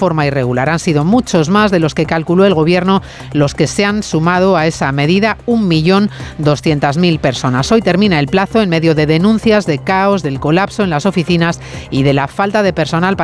forma irregular. Han sido muchos más de los que calculó el Gobierno los que se han sumado a esa medida, 1.200.000 personas. Hoy termina el plazo en medio de denuncias de caos, del colapso en las oficinas y de la falta de personal para